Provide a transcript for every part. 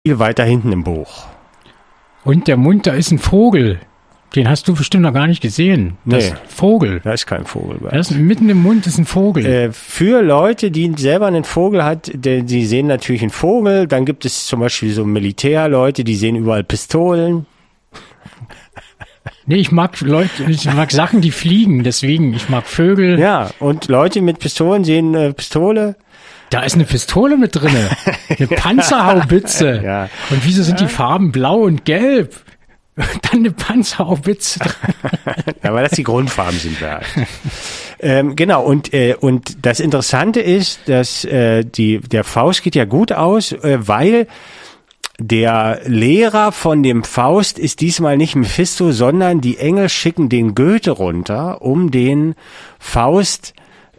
viel weiter hinten im Buch. Und der Mund, da ist ein Vogel. Den hast du bestimmt noch gar nicht gesehen. Das Vogel. Da ist kein Vogel. Mitten im Mund ist ein Vogel. Für Leute, die selber einen Vogel hat, die sehen natürlich einen Vogel. Dann gibt es zum Beispiel so Militärleute, die sehen überall Pistolen. Nee, ich mag Sachen, die fliegen. Deswegen, ich mag Vögel. Ja, und Leute mit Pistolen sehen Pistole. Da ist eine Pistole mit drinne. Eine Panzerhaubitze. Ja. Und wieso sind die Farben blau und gelb? Dann eine Panzerhaubitze dran. Ja, weil das die Grundfarben sind. Genau, und das Interessante ist, dass der Faust geht ja gut aus, weil der Lehrer von dem Faust ist diesmal nicht Mephisto, sondern die Engel schicken den Goethe runter, um den Faust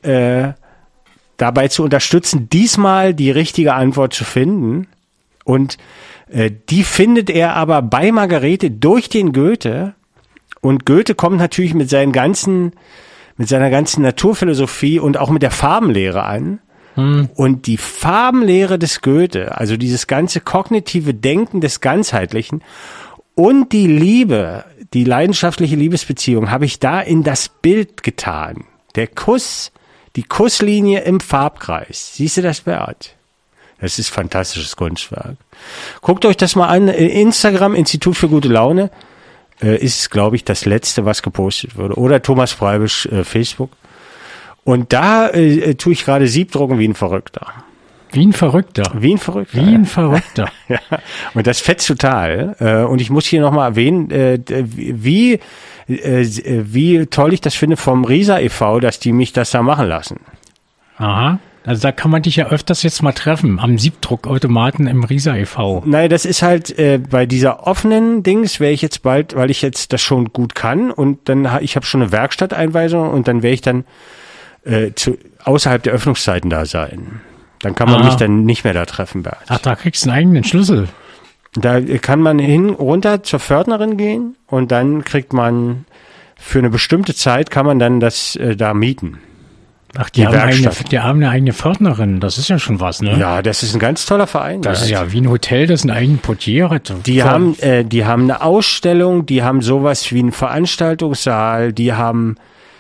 dabei zu unterstützen, diesmal die richtige Antwort zu finden. Und die findet er aber bei Margarete durch den Goethe. Und Goethe kommt natürlich mit seiner ganzen Naturphilosophie und auch mit der Farbenlehre an. Und die Farbenlehre des Goethe, also dieses ganze kognitive Denken des Ganzheitlichen und die Liebe, die leidenschaftliche Liebesbeziehung habe ich da in das Bild getan. Der Kuss, die Kusslinie im Farbkreis. Siehst du das, Bert? Das ist fantastisches Kunstwerk. Guckt euch das mal an. Instagram, Institut für gute Laune, ist, glaube ich, das letzte, was gepostet wurde. Oder Thomas Freibisch, Facebook. Und da tue ich gerade Siebdrucken wie ein Verrückter. Wie ein Verrückter. Wie ein Verrückter. Wie ein Verrückter. Ja. Und das fetzt total. Und ich muss hier nochmal erwähnen, wie toll ich das finde vom Risa e.V., dass die mich das da machen lassen. Aha. Also da kann man dich ja öfters jetzt mal treffen, am Siebdruckautomaten im Risa e.V. Nein, das ist halt bei dieser offenen Dings wäre ich jetzt bald, weil ich jetzt das schon gut kann und dann ich habe schon eine Werkstatteinweisung und dann wäre ich dann außerhalb der Öffnungszeiten da sein. Dann kann man mich dann nicht mehr da treffen, Bert. Ach, da kriegst du einen eigenen Schlüssel. Da kann man runter zur Pförtnerin gehen und dann kriegt man für eine bestimmte Zeit kann man dann das da mieten. Ach, die haben eine eigene Pförtnerin. Das ist ja schon was, ne? Ja, das ist ein ganz toller Verein. Das ist ja wie ein Hotel, das einen eigenen Portier hat. Die haben eine Ausstellung, die haben sowas wie einen Veranstaltungssaal, die haben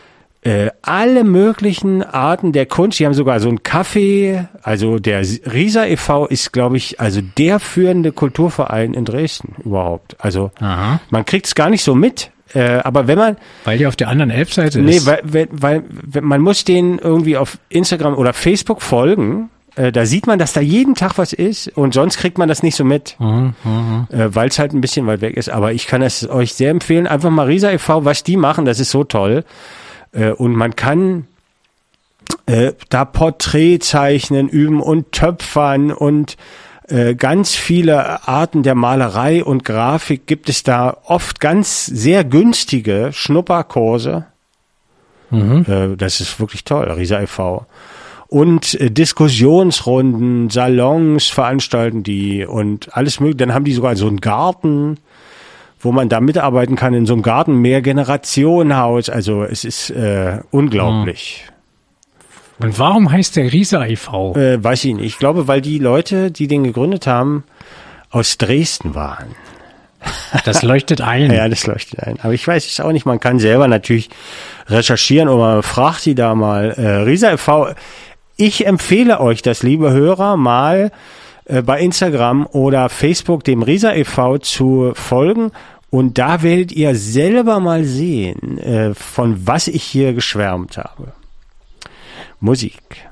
alle möglichen Arten der Kunst. Die haben sogar so ein Café. Also der Risa e.V. ist, glaube ich, also der führende Kulturverein in Dresden überhaupt. Also man kriegt es gar nicht so mit. Aber wenn man... Weil die auf der anderen Elbseite ist. Nee, weil man muss denen irgendwie auf Instagram oder Facebook folgen. Da sieht man, dass da jeden Tag was ist und sonst kriegt man das nicht so mit. Weil es halt ein bisschen weit weg ist. Aber ich kann es euch sehr empfehlen. Einfach mal Risa e.V., was die machen, das ist so toll. Und man kann da Porträtzeichnen üben und töpfern und ganz viele Arten der Malerei und Grafik gibt es da oft ganz sehr günstige Schnupperkurse. Das ist wirklich toll, Risa e.V. Und Diskussionsrunden, Salons veranstalten die und alles mögliche. Dann haben die sogar so einen Garten, wo man da mitarbeiten kann in so einem Garten, Mehrgenerationenhaus. Also es ist unglaublich. Und warum heißt der Risa e.V.? Weiß ich nicht. Ich glaube, weil die Leute, die den gegründet haben, aus Dresden waren. Das leuchtet ein. Ja, das leuchtet ein. Aber ich weiß es auch nicht. Man kann selber natürlich recherchieren oder man fragt die da mal. Risa e.V., ich empfehle euch das, liebe Hörer, mal bei Instagram oder Facebook dem Risa e.V. zu folgen. Und da werdet ihr selber mal sehen, von was ich hier geschwärmt habe. Musik.